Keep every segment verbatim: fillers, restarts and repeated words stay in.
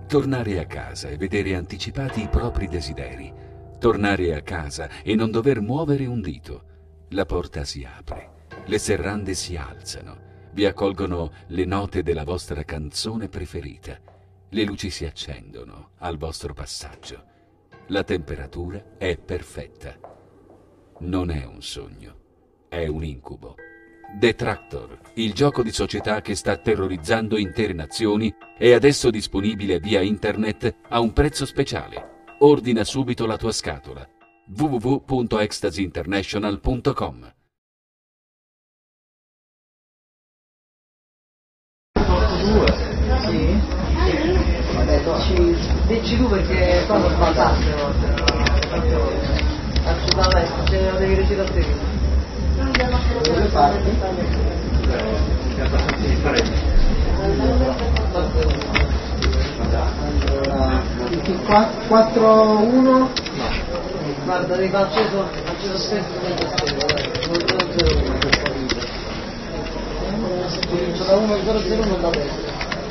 Tornare a casa e vedere anticipati i propri desideri. Tornare a casa e non dover muovere un dito. La porta si apre, le serrande si alzano, vi accolgono le note della vostra canzone preferita. Le luci si accendono al vostro passaggio. La temperatura è perfetta. Non è un sogno, è un incubo. The Tractor, il gioco di società che sta terrorizzando intere nazioni, è adesso disponibile via internet a un prezzo speciale. Ordina subito la tua scatola. w w w punto ecstasy international punto com. Sì? Vabbè, dici, dici tu perché qua non sbagliaste a volte. Anzi, vabbè, ce lo devi recitare te. Dove parti? Allora, quattro uno? No. Guarda, devi fare acceso, acceso stesso del tastiero, non zero uno. Comincio da uno zero zero uno da destra.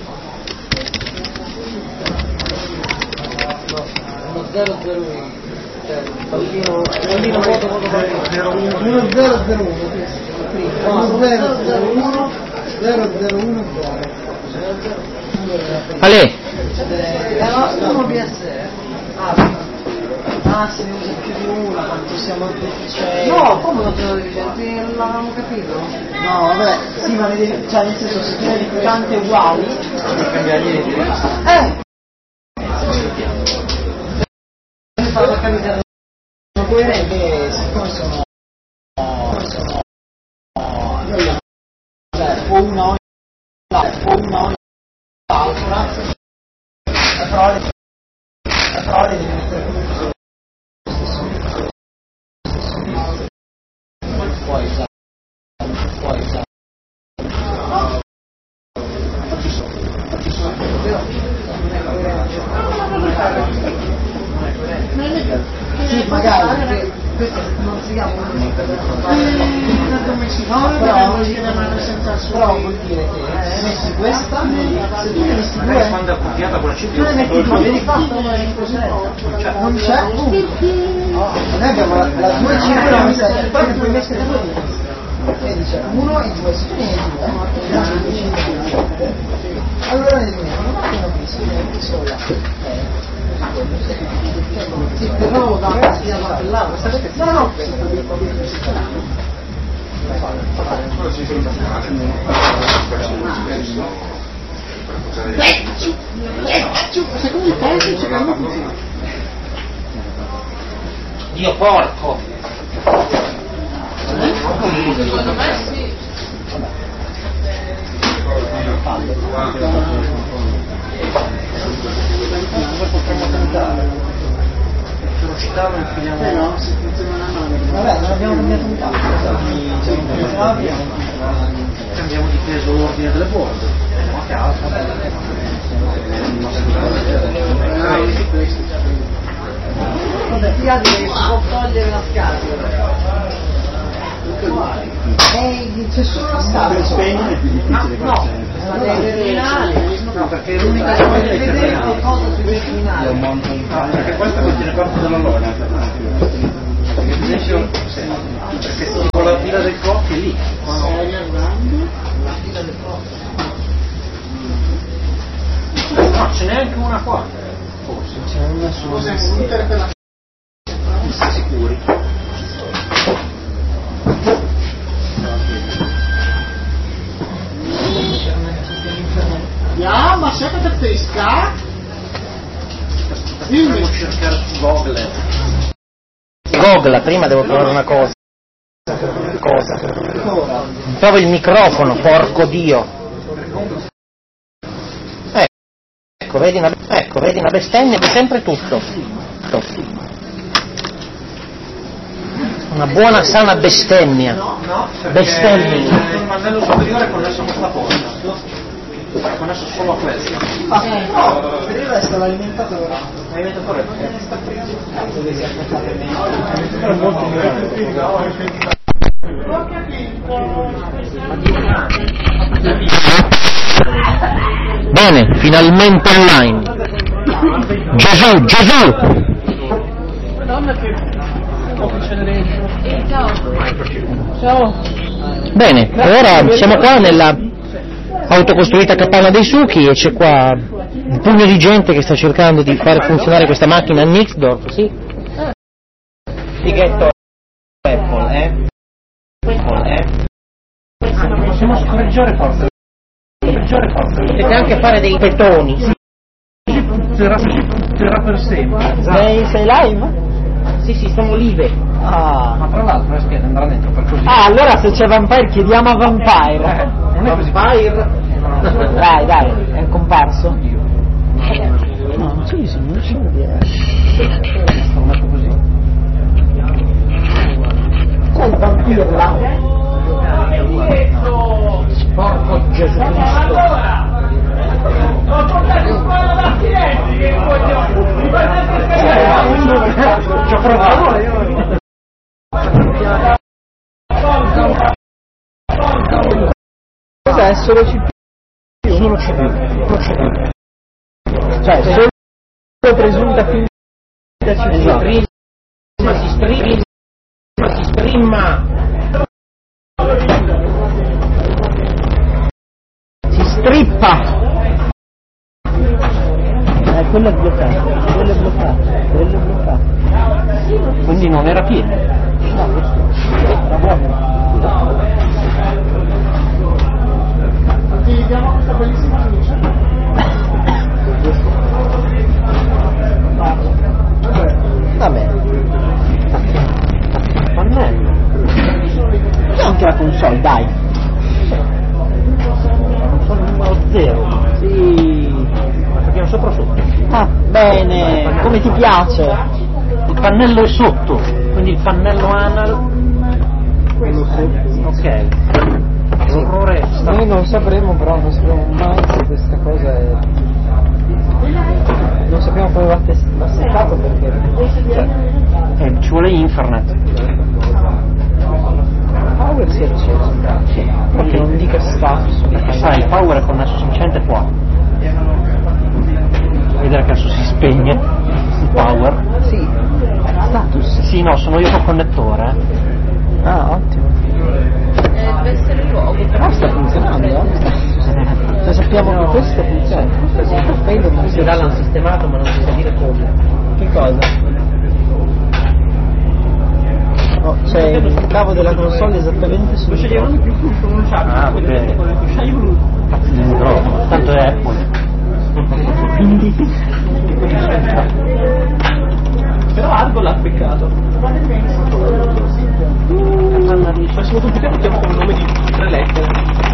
No, uno zero zero uno. Cioè, pallino, pallino vuoto, vuoto, pallino. uno zero zero uno, questo. uno zero zero uno, zero zero uno, zero. Ale! Era uno B S E. Ah, ah, se ne usa più di una, quanto siamo deficienti. No, come non siamo deficienti? L'avevamo capito? No, vabbè, sì, ma ne devi, cioè nel senso, se tu ne hai tante uguali, non cambia niente. Eh! Farlo capire, sono coerenti, siccome sono, sono, cioè, o una o l'altra, o una o l'altra, le parole, le parole devono essere tutte poi già, poi già. Ci sono, ci sono, però non è coerente. Sì, magari, perché questo non si chiama un però vuol dire che se messi questa, se tu ne messi due, quando è accoppiata con la tu ne metti due, vedi fatto non c'è, noi abbiamo la, la due cinque la messa, poi puoi mettere due di questa, e dice uno e due, se tu ne hai due, allora ne devi mettere un attimo qui, se ne metti sola. Sì, però da una stia là, questa cosa no, no, secondo te ci Dio porco! Secondo me sì. potremmo tentare. Velocità non finiamo. Eh no, se funziona una mano. Vabbè, non abbiamo cambiato un cazzo. Cambiamo di peso l'ordine delle borse. Andiamo a casa. Vabbè, ti ha che si può togliere la scatola. Eh, c'è solo la scatola. Per spegnere è più difficile. No, la terminale. No, perché l'unica cosa che vedere qualcosa sui terminali. No, perché questa contiene parte della lona. Per esempio, perché tipo la fila del cocco è lì. Stai andando? La fila del cocco. No, ce n'è anche una qua. Forse c'è una sola. Sei sicuri? Ja, ma sai cosa pesca? Devo cercare su Google. Google, prima devo trovare una cosa. Cosa? Trovo il microfono, porco Dio. Ecco, vedi una, ecco, vedi una bestemmia, è sempre tutto. Una buona sana bestemmia. No, no, bestemmia. Il mandello superiore è connesso a questa porta. È connesso solo a questo. Ah, no, per il resto l'alimentatore. L'alimentatore sta preso. Dove si aspettare meno. È molto Bene, finalmente online. Gesù, Gesù! Madonna che può succedere dentro. Ehi, ciao. Ciao. Bene, ora siamo qua nella autocostruita capanna dei succhi e c'è qua un pugno di gente che sta cercando di fare funzionare questa macchina a Nixdorf, sì? Fighetto Apple, eh? Apple, eh? Ah, possiamo scorreggiare forse. Scorreggiare forse. Potete anche fare dei petoni, sì. Sarà, sarà per sempre. Sei, sei live? Sì, sì, siamo live. Ah. Ma tra l'altro, eh, andrà dentro per così. Ah, allora se c'è Vampire chiediamo a Vampire. Eh, non è così. Vampire. Dai, dai, è comparso. No, non c'è bisogno, non c'è idea. Lo metto così. C'è il vampiro là. Porco Gesù Cristo. Ci ho provato. Cos'è? Solo C P U? Solo C P U. Solo C P U. Cioè, solo presunta finta C P U. Ma si streama, ma si streama. Si strippa. Eh, quello è bloccato, quello è bloccato, quello è bloccato. Quindi non era pieno. No, era buono. Ti diamo questa bellissima finisce. Vabbè. Pannello. C'è anche la console, dai. Console numero zero. Sì. Ma sappiamo sopra o sotto? Ah, bene, come ti piace? Il pannello è sotto, quindi il pannello anal. Ok. L'orrore sta. Noi non sapremo, però non sapremo mai se questa cosa è. Non sappiamo come va settato perché. Cioè, Eh, ci vuole internet. Power si è acceso. Sì. Ok, non dica status. Perché sai, il power è connesso semplicemente qua. Vedere che adesso si spegne il power. Sì. Status. Sì, no, sono io col connettore. Eh. Ah, ottimo. Eh, deve essere il luogo. Ah, sta funzionando, eh? Se sappiamo che questo funziona. Questo non si l'hanno sistemato ma non si sa dire come. Che cosa? Oh, c'è il cavo della console esattamente sul microfono. Ah, ok. Cazzo di microfono, tanto è Apple. Quindi Però Argo l'ha peccato. Il prossimo computer mettiamo con il nome di tre lettere.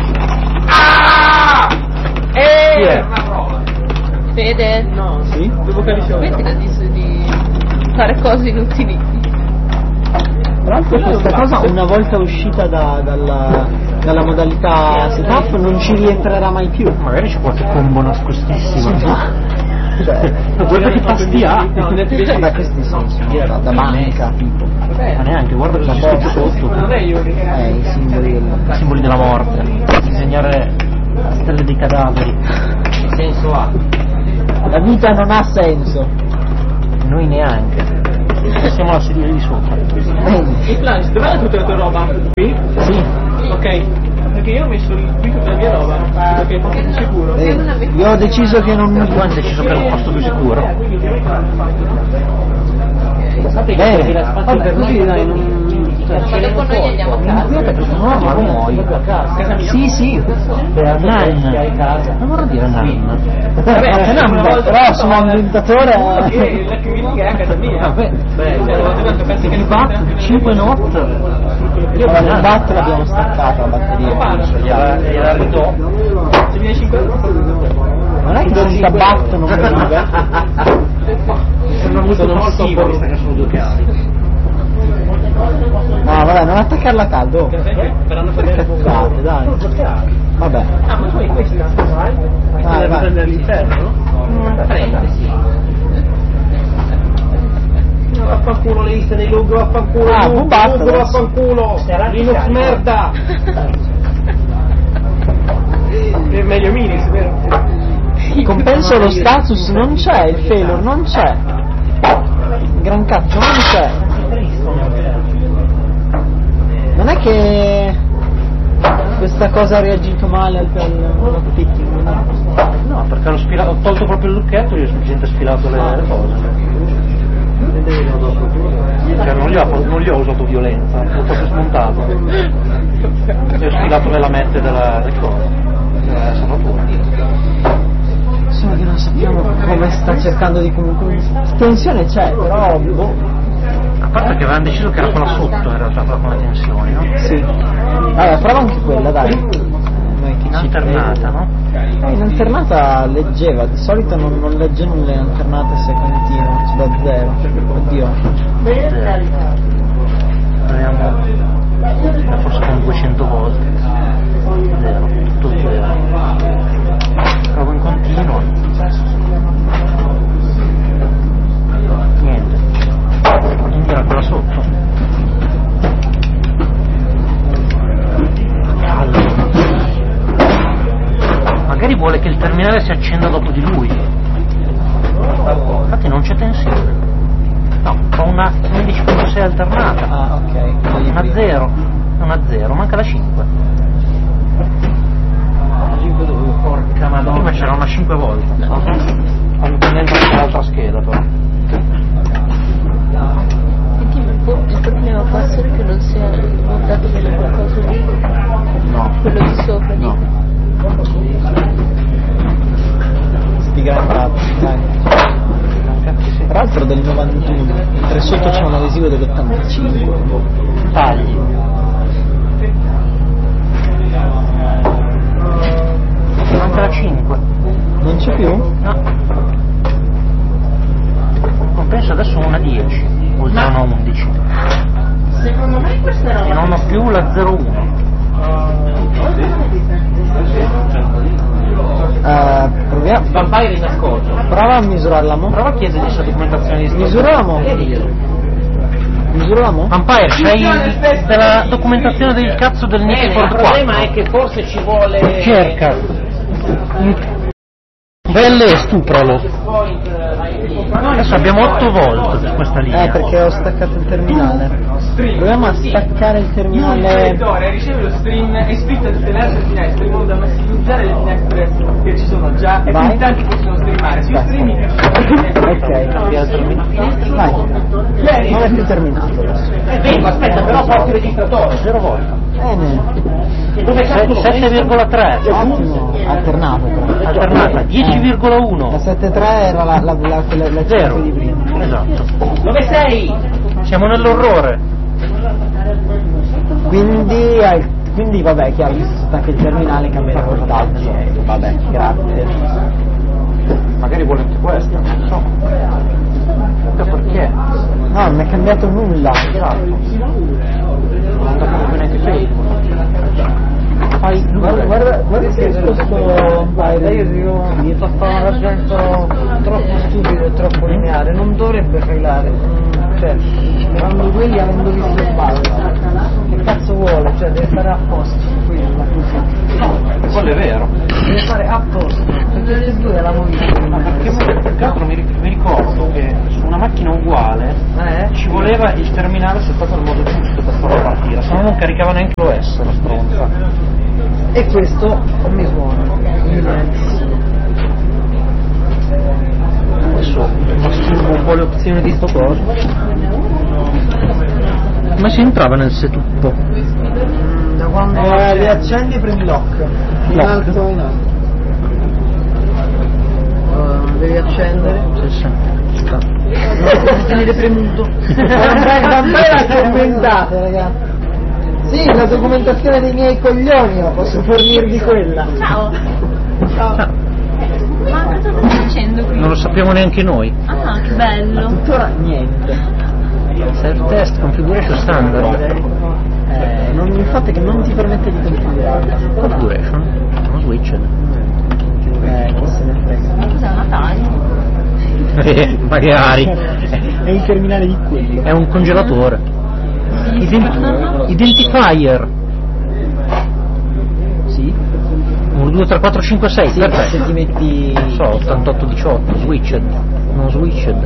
Ah! Eh, Chi è? Fede? No, sì? Due vocalizzazioni. Smettila di, di fare cose inutili. tra l'altro questa cosa una volta uscita da, dalla, dalla modalità setup non ci rientrerà mai più. Magari c'è qualche combo nascostissimo. Cioè, guarda che tasti ha. Vabbè, questi sono da, da banca tipo. Ma neanche, guarda che c'è scritto sotto. Eh, i simboli del... I simboli della morte. Disegnare stelle di cadaveri. Che senso ha? La vita non ha senso. Noi neanche. Siamo alla sedia di sopra. Bene. Flash, dov'è tutta la tua roba? Qui? Sì. Ok. Perché io ho messo qui tutta la mia roba, perché è poco più sicuro. Eh, io ho deciso che non... Tu hai deciso che è il posto più sicuro. Bene, vabbè, così dai, non... Ma dopo noi andiamo a casa. No, ma lo muoio. Sì, sì. Per Nan. Non vorrei dire Nan. Vabbè, anche Nan, però sono un inventatore. La clinica è a casa mia. Vabbè, Beh, bat, cinque note. Io con il bat l'abbiamo staccata la batteria. Gliela ridò. se viene cinque Non è che senza bat non vive. Sono molto massivo, visto che sono due cavi. No, vabbè, non attaccarla a caldo. faranno vedere Scusate, dai. Vabbè. ah ma poi questa vai Vai, vai. prendere all'interno no? Prende, sì. No, vaffanculo le liste dei logo, vaffanculo Ah, Lugo, bubato Lugo, adesso. vaffanculo Linux merda è meglio Minis, vero? Con senso lo status non c'è, il failure non c'è. Gran cazzo non c'è. Non è che questa cosa ha reagito male al lockpicking, no? No, perché hanno sfilato, ho tolto proprio il lucchetto e ho semplicemente sfilato le, le cose. Cioè non gli, ho, non gli ho usato violenza, l'ho proprio smontato. E ho sfilato le lamette della, del coso, della serratura. Solo che non sappiamo come sta cercando di comunque. Tensione c'è, però boh. A parte che avevano deciso che era quella sotto in realtà, quella con le tensioni, no? Sì. Vabbè, prova anche quella, dai. Noi che in ci alternata, no? Eh, in alternata leggeva, di solito non, non legge nulla in alternata se continuo, ci da zero. Oddio. Zero. Proviamo, forse con duecento volte. Zero, tutto zero. Provo in continuo. Niente. Quindi era quella sotto. Caldo. Magari vuole che il terminale si accenda dopo di lui. Infatti non c'è tensione. No, fa una undici virgola sei alternata. Ah, ok. Una zero. Una zero, manca la cinque. Porca madonna. Prima c'era una cinque volte. Hanno preso anche l'altra scheda però. Il problema può essere che non si è montato bene qualcosa lì. No. Quello di sopra. No. Sti gran cazzi, dai. Tra l'altro del novantuno, mentre sotto c'è un adesivo dell'ottantacinque. Tagli. Manca la cinque. Non c'è più? No. Non penso adesso una dieci, oltre a una undici. Secondo me questa era E non ho più la zero uno. Uh, proviamo. Vampire in ascolto. Prova a misurarla, mo. Prova a chiedergli se documentazione di storia. Misuriamo. Misuriamo? Vampire, c'hai della documentazione del cazzo del Nickford quattro. Il problema è che forse ci vuole. Cerca. Belle e stupralo. Adesso abbiamo otto volt su questa linea. Eh, perché ho staccato il terminale. Proviamo a staccare il terminale. Riceve lo stream e splitta tutte le altre finestre in modo da massimizzare le finestre che ci sono già e Vai. quindi tanti possono streamare. Sui streaming Ok. Vai. Non è più terminato adesso. Vengo, aspetta, però porti il registratore. Zero volt. Bene. Dove cazzo lo sette virgola tre. Ottimo. Alternato però. Alternata. dieci virgola uno. La sette virgola tre era la, la, la, la, la Zero. di prima. Esatto. Dove sei? Siamo nell'orrore. Quindi, eh, quindi vabbè, chiaro, visto che il terminale cambia i voltaggi. Vabbè, grazie. Magari vuole anche questa, non so. Perché? No, non è cambiato nulla. Non anda come neanche Facebook. Fai, guarda, guarda, guarda che questo dai, io dico, mi fa fare un ragionamento troppo stupido e troppo lineare, non dovrebbe failare. Cioè, quando quelli avendo visto il ballo, che cazzo vuole? Cioè, deve stare a posto, quella così. Quello è vero. Deve stare a posto, perché le due l'hanno visto. Ma perché più che altro mi ric- mi ricordo che su una macchina uguale Eh? ci voleva il terminale settato al modo giusto per farlo partire, se no non caricava neanche l'O S la stronza. E questo mi suona. Adesso masturbo un po' le opzioni di sto coso. Come si entrava nel setup? Da quando eh, li accendi e prendi lock. In Lock. alto in alto. Uh, devi accendere. Sì, sì. Sta. Non tenere premuto. Vabbè, la commentate, ragazzi. Sì, la documentazione dei miei coglioni, ma posso fornirvi quella. Ciao. Ciao. Ma cosa stai facendo qui? Non lo sappiamo neanche noi. Ah, che bello. Tuttora niente. Self test configuration standard. Eh, non, il fatto è che non ti permette di configurare. Configuration? Uno switch. Eh, che se ne frega. Cos'è una taglia? Eh, magari. È il terminale di quelli. È un congelatore. Ident- identifier. Sì. Un due, tre, quattro, cinque, sei, sì, perfetto. se ti metti... Non so, ottantotto, diciotto, switched, non switched.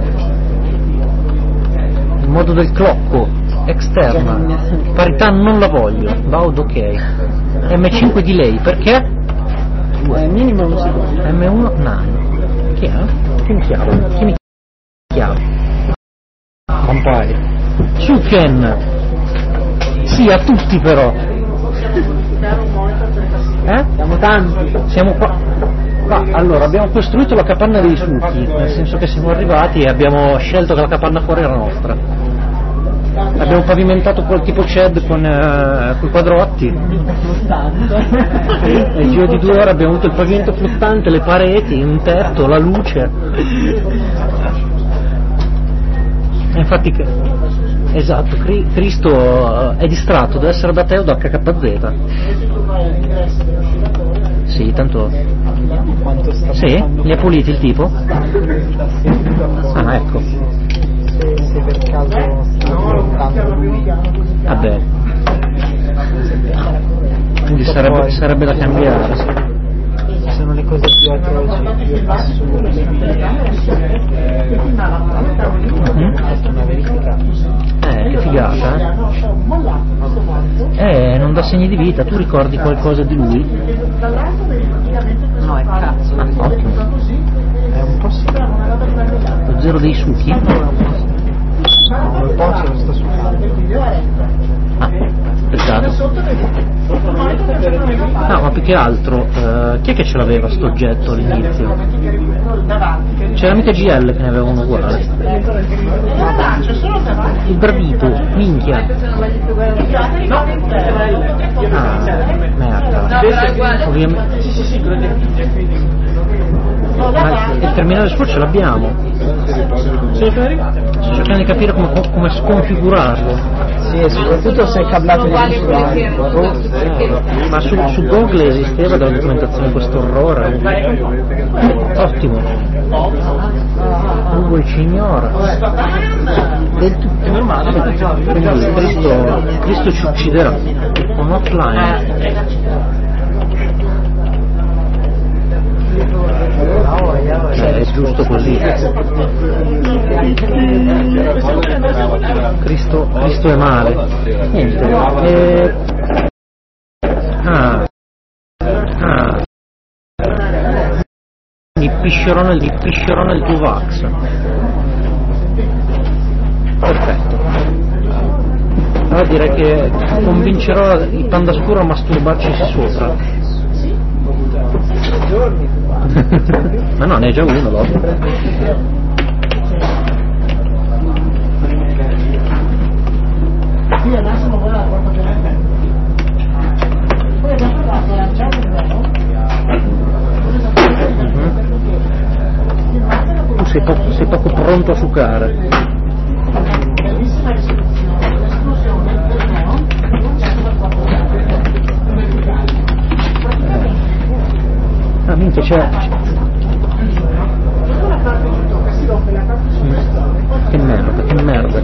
Il modo del clocco, esterna, parità non la voglio, Baud ok. M cinque delay, perché? Eh, minimo un secondo. M uno, nine. Chi è? Chi mi chiama? Chi mi chiama? Vampire. Suken! Sì, a tutti però. Eh? Siamo tanti. Siamo qua. Ma allora, abbiamo costruito la capanna dei succhi, nel senso che siamo arrivati e abbiamo scelto che la capanna fuori era nostra. Abbiamo pavimentato quel tipo C E D con eh, quei quadrotti. E nel giro di due ore abbiamo avuto il pavimento flottante, le pareti, un tetto, la luce. E infatti, esatto, Cristo è distratto, deve essere da te o da H K Z. Sì, tanto... Sì? Li ha puliti il tipo? Ah, ecco. Se, se per caso sta diventando lui... Vabbè. Quindi sarebbe, sarebbe da cambiare. Sono le cose più atroci, più assurde. Mm-hmm. Una verifica. Eh, che figata, eh? Eh, non dà segni di vita, tu ricordi qualcosa di lui? No, è cazzo. Ah, ottimo. È un po' sì. Lo zero dei succhi? Un po' ce lo sta succando. Ah, peccato. No, ma più che altro, eh, chi è che ce l'aveva sto oggetto all'inizio? C'era mica G L che ne aveva uno uguale. Il bravito, minchia. Ah, merda. Ovviamente. Ma il terminale Switch ce l'abbiamo. Sto cercando di capire come, come sconfigurarlo. Sì, e soprattutto se è cablato di su. Ma su, su Google esisteva della documentazione questo orrore. Ottimo. Ugo il signore. Del tutto normale. Quindi Cristo, Cristo ci ucciderà. Un offline. Eh, è giusto così. Cristo, Cristo è male. Niente. Eh... Ah. Ah. Mi piscerò nel, mi piscerò nel tuo Vax. Perfetto. Allora direi che convincerò il panda scuro a masturbarci sopra. Ma no, ne è già uno, l'ho. Tu sei poco, sei poco pronto a sucare. Ah, minchia, c'è... Che merda, che merda.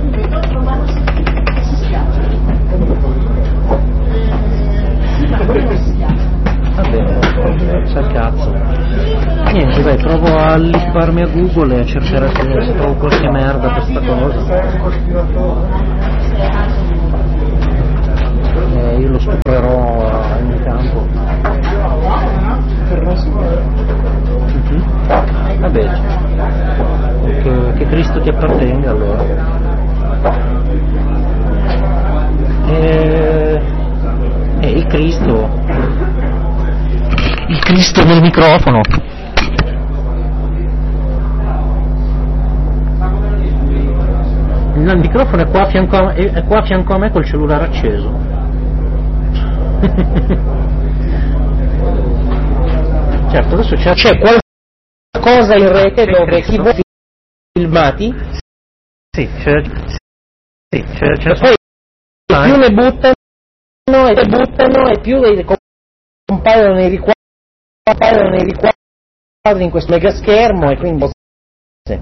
Vabbè, sa cazzo. Niente, dai, provo a lisparmi a Google e a cercare se, se trovo qualche merda per sta cosa. Eh, io lo scoprerò in campo. Mm-hmm. Vabbè, che, che Cristo ti appartenga allora. E, e il Cristo, il Cristo nel microfono. No, il microfono è qua a fianco a, è qua a fianco a me col cellulare acceso. Certo, adesso c'è, c'è qualcosa in rete dove chi vuole filmati? Sì, c'è, sì, c'è, c'è poi più ne buttano e ne buttano e più le compaiono nei riquadri, compaiono nei riquadri in questo mega schermo e quindi sì.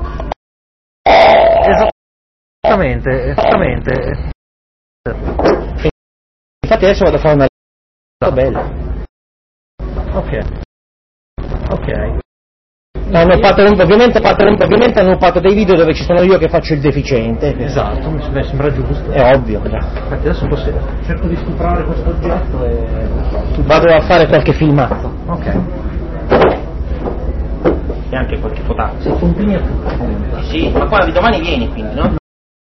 Esattamente, esattamente. Infatti adesso vado a fare una bella. Ok. Ok. Hanno fatto, ovviamente, fatto, ovviamente hanno fatto dei video dove ci sono io che faccio il deficiente. Esatto, mi sembra, sembra giusto. È ovvio. Infatti adesso posso, cerco di stuprare questo oggetto e... Vado a fare qualche filmato. Ok. E anche qualche foto. Si continui a tutto. Sì, ma qua di domani vieni quindi, no?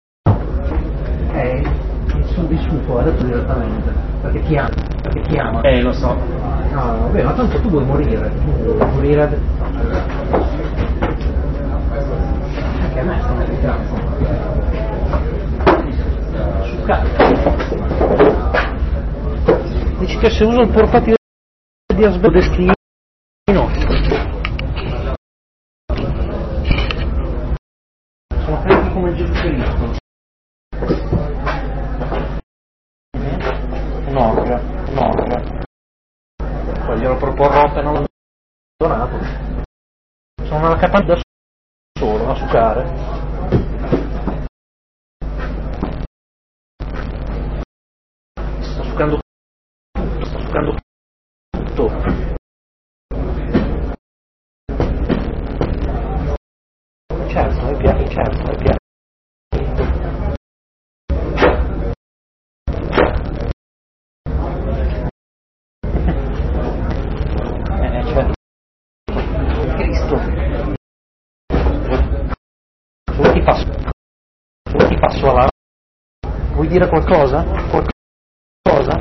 Eh, il soddisfutto adesso direttamente. Perché ti ama. Perché ti ama. Eh, lo so. No, vabbè, ma tanto tu vuoi morire. Tu vuoi morire ad... Anche a me sta nel cazzo. Su cazzo. Dici che se uso il portatile di Asbedeschino sono freddi come il Gesù Cristo. un'orga, un'orga. Poi glielo proporrò appena l'ho donato. Sono una capanna da solo, a sucare. Sto succando tutto, sto succando tutto. Certo, è piano, certo, è piano. Passo alla... Vuoi dire qualcosa? Qualcosa?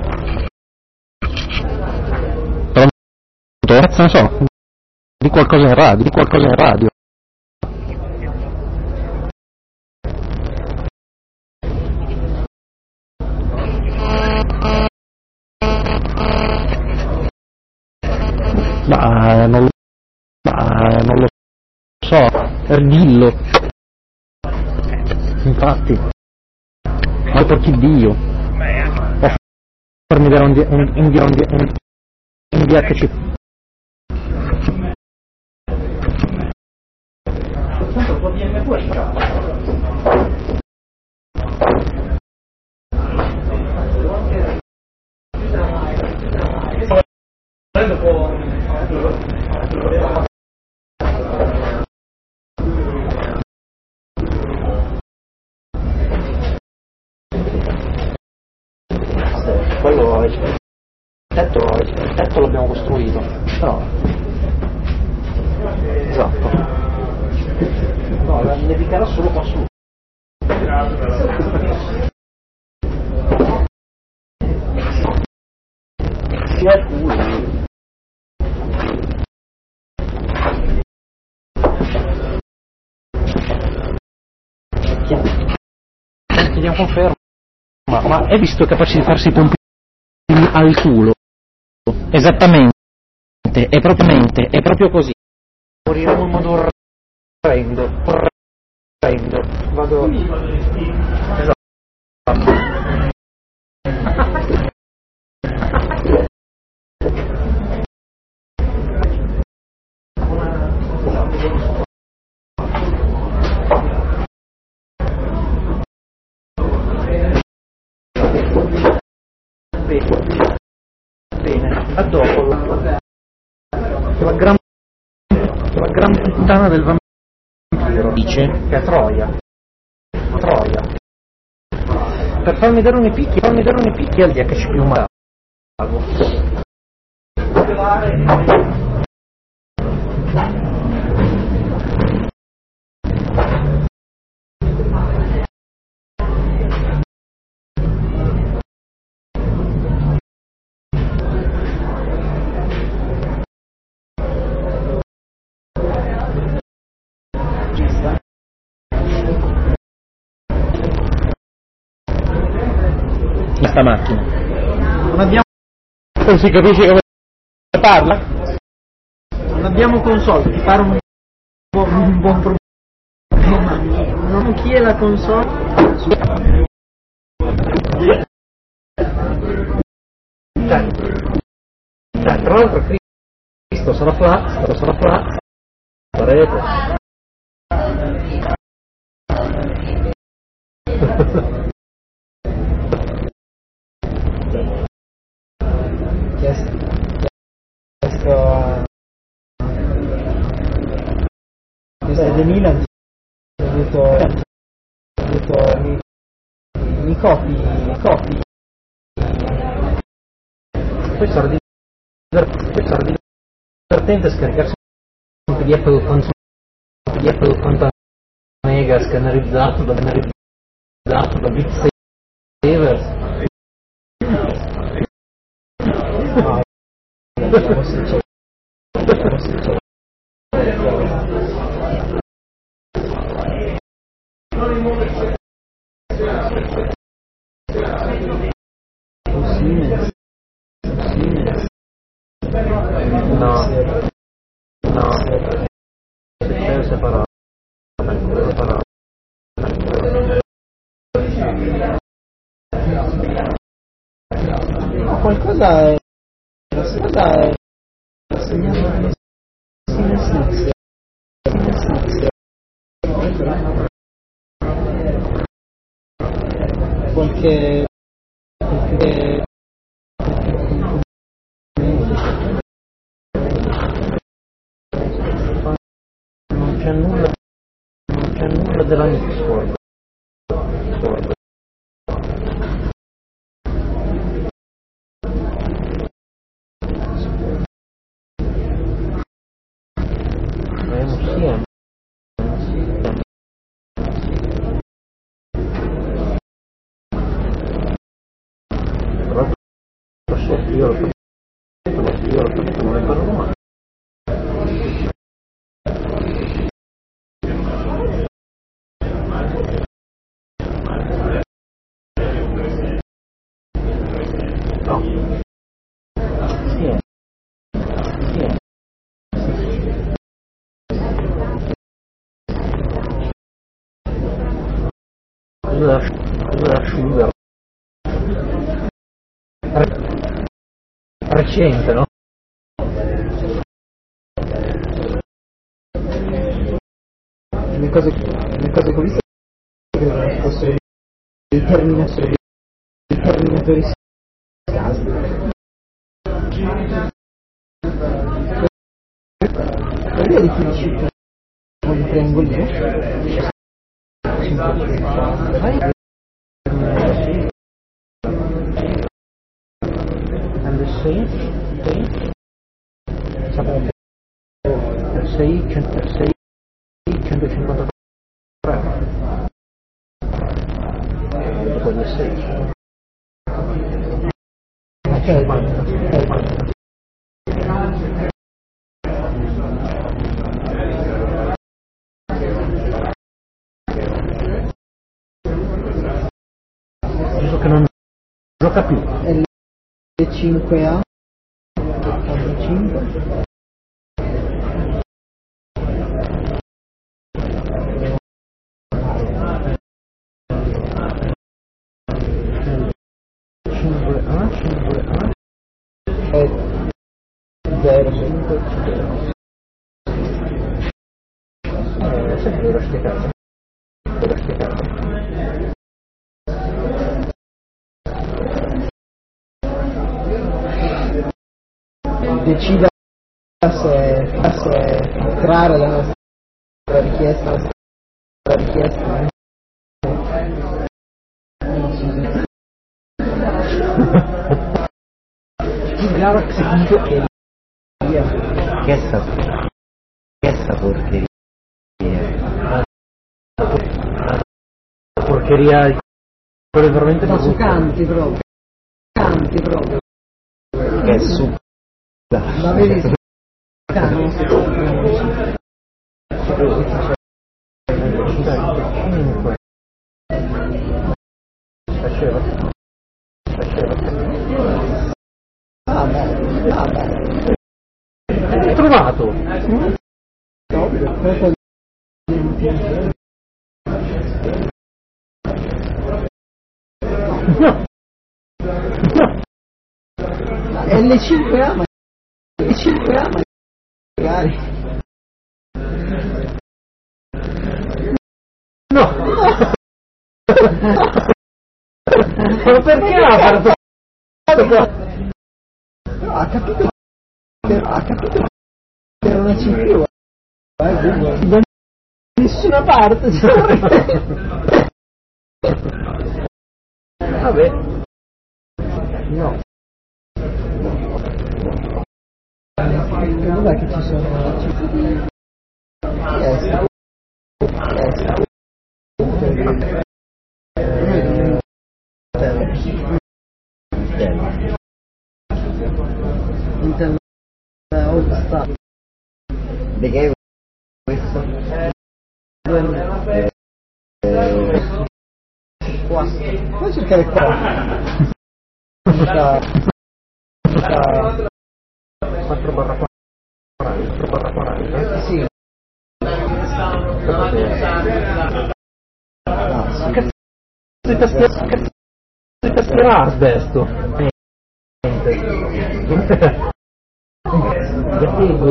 Pronto? Non so. Di qualcosa in radio, di qualcosa in radio. Ma non, ma non lo so, dillo. Infatti, ma per chi Dio? Oh, farmi dare un D H C. Quello il tetto, il tetto l'abbiamo costruito, però esatto. No, nevicherà solo qua su. Sia il culo. Chiediamo conferma. Ma, ma è visto capace di farsi i pompini al culo? Esattamente, è propriamente, è proprio così. Moriremo in modo orrendo, orrendo. Vado. Esatto. Bene, bene, a dopo la, la gran la gran puttana del vampiro dice che è Troia. Troia. Per farmi dare un picchi, farmi dare un picchi al D H C più mago. Questa macchina non abbiamo, non si capisce come parla, non abbiamo console, ti pare un buon, un buon problema. Non chi è la console? Cioè, cioè, tra l'altro Cristo sarà flat, sarà flat, farete. Questo Beh, De Milan ha avuto, ha avuto mi, mi copi, mi copi. Poi sarà divertente scaricarsi un P D F di ottanta, un P D F di ottanta mega scannerizzato da scannerizzato da Beat Savers. No, vediamo se c'è. Vediamo se c'è. Siemens. Siemens. No, no, se c'è separato, separato. No, qualcosa è, qualcosa è segnato Siemens X. Siemens X. Qualche, qualche Non c'è nulla, non c'è nulla della Nixford. Vediamo sia. Però io lo io lo faccio come parlo mai. No. Sì. Sì. Cosa da Sugar? Recente, no? Le cose, le cose che ho visto credo che fossero dei terminatori, dei terminatori scasi. Per via di chi ci con il triangolino. And the sei, sei, sarebbe sei, centocinquantatré. Dopo il sei. Ok. Penso che non gioca più. L cinque A. L cinque. zero cinque zero. Eh, sempre devo spiegare. Devo spiegare. Decida se, se entrare la nostra richiesta, la nostra richiesta. Claro, secondo che che essa che essa porcheria la porcheria quello veramente ma su canti proprio canti proprio che è su la vedi su canti cinque faceva faceva vabbè vabbè hai trovato? No. No. L cinque A ma L cinque A ma magari no. Ma perché ha fatto? No, ha capito ha capito che era una C P U eh, nessuna parte. Vabbè. No. Dov'è che ci sono? Yes. Yes. Intel All Star. Di che è questo? Puoi cercare qua. quattro barra quaranta. Sì. Cazzo di tastiera, cazzo di tastiera asbesto. Gatego.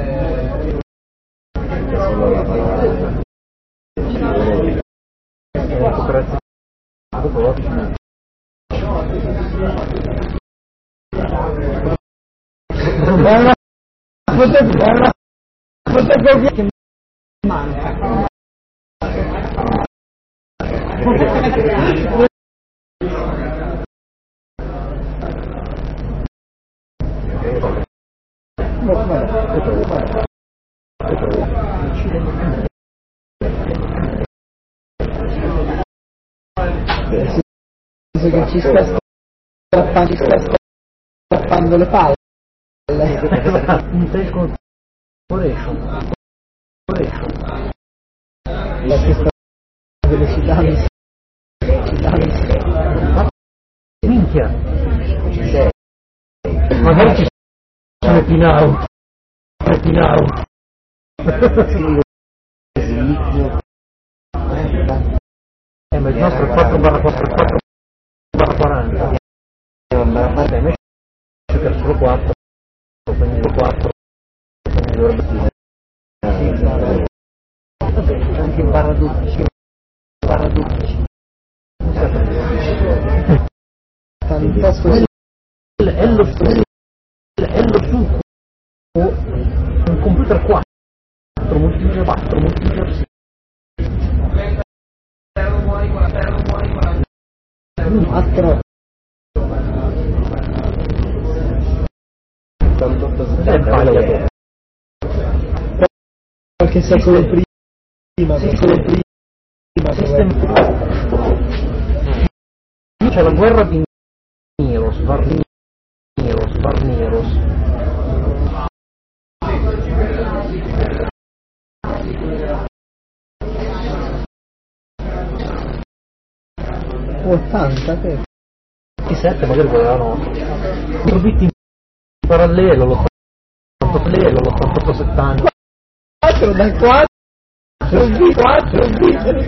Guarda, guarda, fotografia che manca. Penso che ci sta strappando, ci sta strappando le palle. Intel Corporation. Corporation. La questa velocità minchia. Magari ci sono i pin out. I pin out. Eh, ma il nostro è quattro barra quattro barra quaranta. Vabbè, invece c'è solo quattro. Quindi quattro. Quindi dovrebbe essere. Vabbè, anche barra dodici. Barra dodici. Fantastico. È lo succo. È lo succo. Un computer quattro. Moltiplica quattro. Moltiplica sei. quattro. Qualche secolo prima, secolo prima, c'è la guerra di Neros, Varneros, Varneros. ottanta che sette magari quella no. quattro bit in parallelo, l'ottantotto parallelo, l'ottantotto settanta. quattro da quattro bit, quattro bit.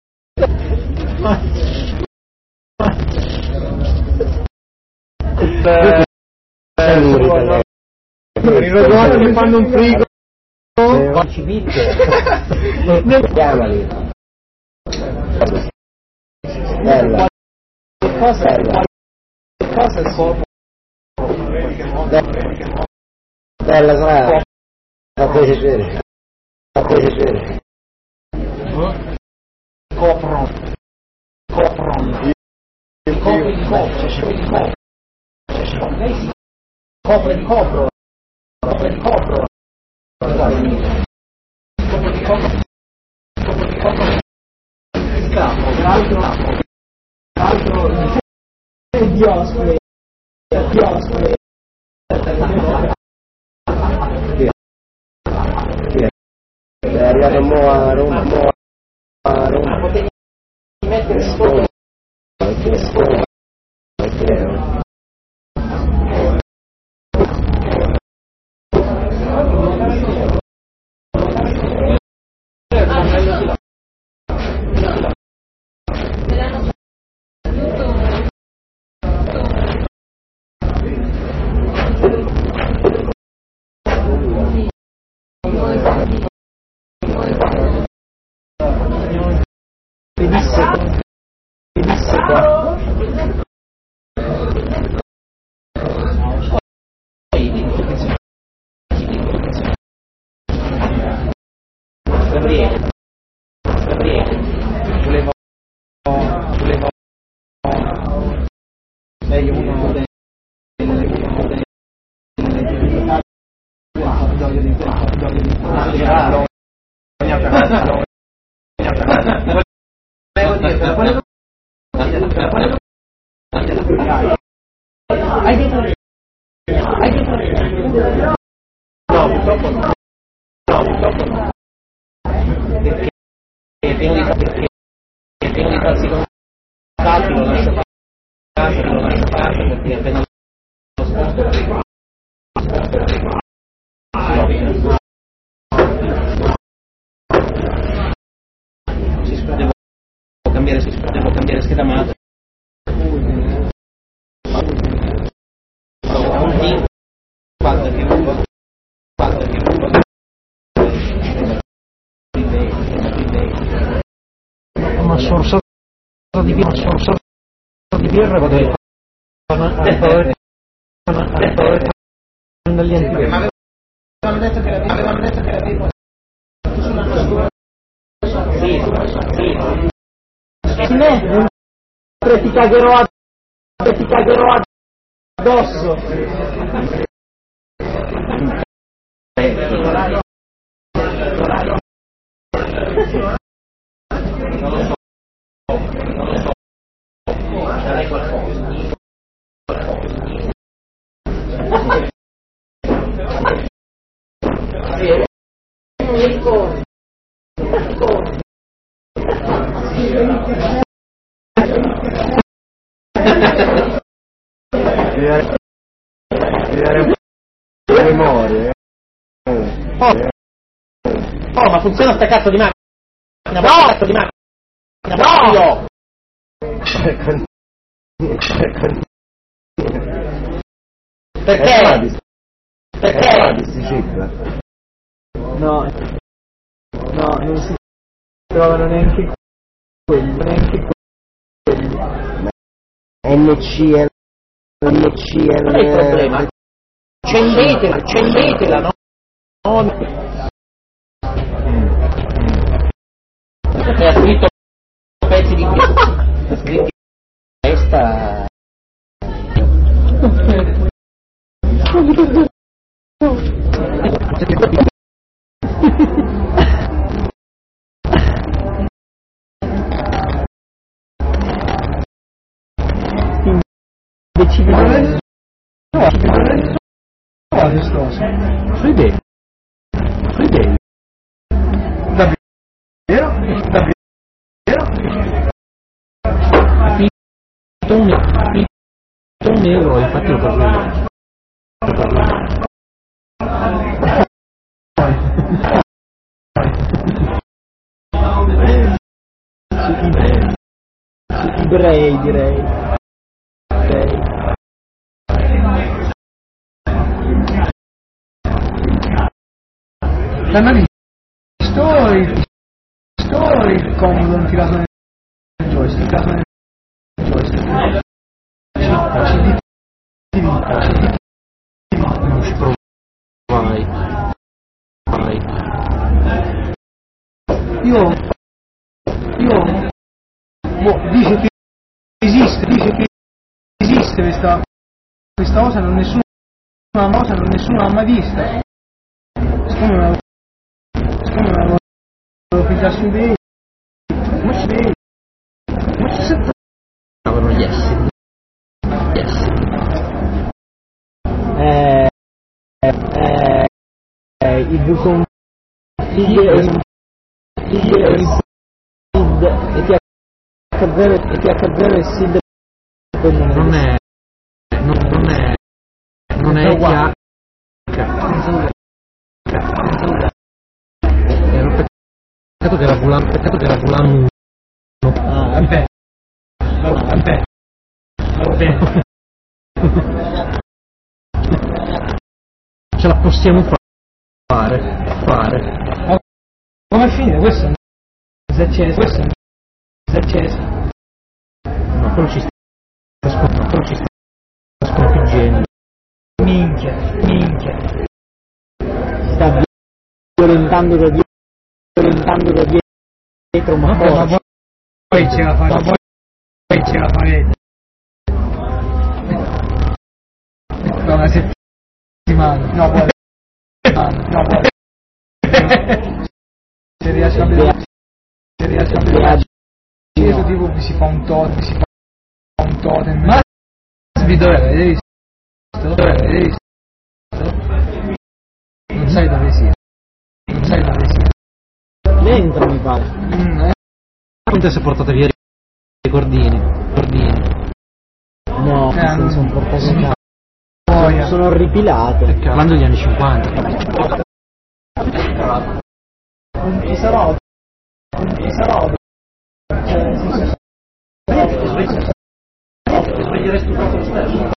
I ragazzi che fanno un frigo. quattro bit. Chiamali. Bella. Cosa è cosa è sopra? Bella sarà. Fa piacere. Fa piacere. Copron. Copron. Il copro di copro. Lei si copre di copro. Copre di copro. Copre di copro. Copre di copro. Capo, l'altro capo. L'altro Dioscole, Dioscole. È arrivato mo a Roma, mo a Roma. Potevi mettere sopra. Mettere sopra. Mettere. sei uno dei hai detto hai detto no purtroppo no no purtroppo no perché è pieno di perché è pieno di falsi contatti, lo lascio a casa, lo lascio a casa perché appena lo sposto devo cambiare devo cambiare scheda madre. Guarda che guarda che una sorsa di birra, una sorsa di birra vado a fare dagli antichi. Ma avevano detto che avevano detto che avevo sì, sì. E me ti cagherò ti cagherò addosso. Sarai qualcosa. Memoria. Oh. Oh, ma funziona sta cazzo di macchina? No! Cazzo di macchina! No! Perché? Perché? No, no, non si trovano neanche quelli, neanche quelli. N C L, N C L. Qual è il problema? Accendetela, accendetela, no? E ha scritto pezzi di ha scritto questa decide sui dei sui dei davvero davvero un un euro infatti lo parlo direi direi direi l'hanno visto il sto il comodo infilato nel joystick infilato nel joystick non ci provo mai mai io io boh, dice che esiste dice che esiste questa questa cosa non nessuno una cosa non nessuno l'ha mai vista siccome una siccome una devo pigliare su dei come si vede come si sente no yes yes eh eh, eh il buco feed e ti acca zero e ti acca zero e seed non è non, non è non è uguale peccato che era volando peccato che era volando ah vabbè vabbè vabbè ce la possiamo fare fare oh, come finire questo è acceso questo è acceso no quello ci sta sconfiggendo quello ci sta sconfiggendo minchia minchia sta violentando da dietro violentando da dietro ma poi, ma poi ce la farete poi ce la farete da una settimana. No, poi. No, poi. Se riesce a vedere. Se riesce a vedere. Ceso tipo mi si fa un totem, mi si fa un totem. Ma dove l'hai visto? Dove l'hai visto? Non sai dove sia. Non sai dove sia. Dentro mi pare. Mm, eh. Quante si è portate via i ricordini? Ricordini. No, Eh, non non- sono portate sì. via. Poi, Sono orripilate. Parlando degli anni cinquanta. non ci sarò. Non ci sarò. Cioè, nel senso, Sveglierei stufato lo stesso.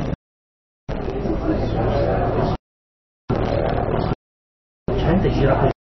gente gira